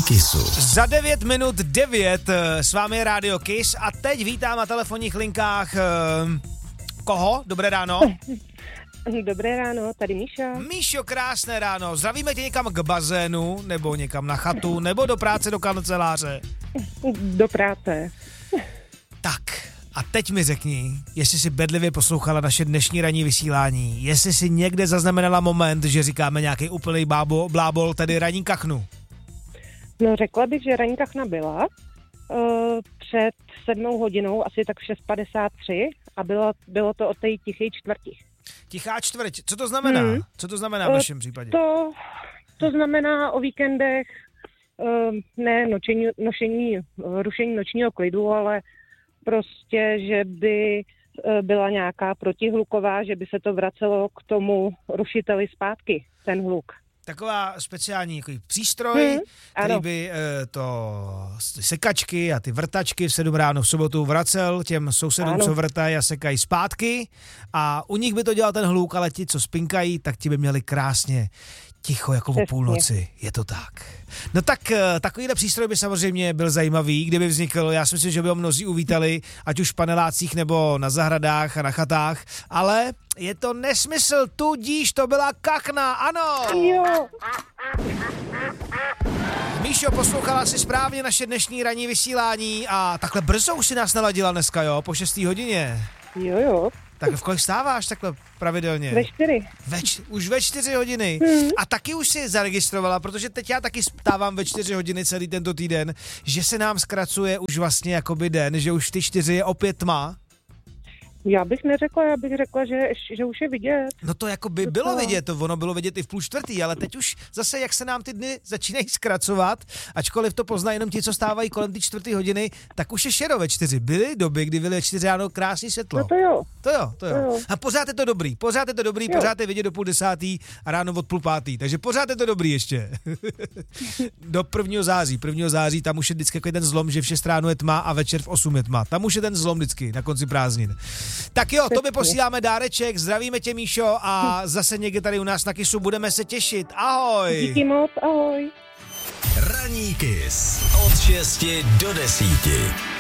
Kissu. Za 9 minut 9 s vámi je Rádio Kiss a teď vítám na telefonních linkách koho? Dobré ráno. Dobré ráno, tady Míša. Míšo, krásné ráno. Zdravíme tě někam k bazénu, nebo někam na chatu, nebo do práce, do kanceláře? Do práce. Tak, a teď mi řekni, jestli jsi bedlivě poslouchala naše dnešní ranní vysílání, jestli jsi někde zaznamenala moment, že říkáme nějaký úplný blábol, tedy ranní kachnu. No řekla bych, že ranní kachna byla před 7 hodinou, asi tak v 6:53 a bylo to o té tiché čtvrti. Tichá čtvrť, co to znamená? Co to znamená v našem případě? To znamená o víkendech ne rušení nočního klidu, ale prostě, že by byla nějaká protihluková, že by se to vracelo k tomu rušiteli zpátky, ten hluk. Taková speciální přístroj, který by sekačky a ty vrtačky v 7 ráno v sobotu vracel těm sousedům, co vrtají a sekají zpátky a u nich by to dělal ten hluk, ale ti, co spinkají, tak ti by měli krásně ticho jako o půlnoci. Je to tak. No tak takovýhle přístroj by samozřejmě byl zajímavý, kdyby vznikl. Já si myslím, že by ho mnozí uvítali, ať už v panelácích nebo na zahradách a na chatách, ale je to nesmysl, tudíž to byla kachna, ano! Jo. Míšo, poslouchala si správně naše dnešní ranní vysílání a takhle brzo už si nás naladila dneska, jo? Po 6. hodině. Jo. Tak v kolik stáváš takhle pravidelně? Ve 4. Už ve 4 hodiny. A taky už si zaregistrovala, protože teď já taky stávám ve 4 hodiny celý tento týden, že se nám zkracuje už vlastně jakoby den, že už v ty 4 je opět tma. Já bych řekla, že už je vidět. No to jako by bylo vidět, ono bylo vidět i v 3:30, ale teď už zase, jak se nám ty dny začínají zkracovat, ačkoliv to poznají jenom ti, co stávají kolem ty 4 hodiny, tak už je šero ve 4. Byly doby, kdy byly 4 ráno krásný světlo. No to jo. To jo. A pořád je to dobrý, pořád je vidět do 9:30 a ráno od 9:30, takže pořád je to dobrý ještě. Do 1. září. 1. září tam už je vždycky jako ten zlom, že v 6 ráno je tma a večer v 8 je tma. Tam už je ten zlom vždycky na konci prázdnin. Tak jo, to by posíláme dáreček, zdravíme tě, Míšo, a zase někde tady u nás na Kissu budeme se těšit. Ahoj! Díky moc, ahoj! Ranní Kiss od 6 do 10.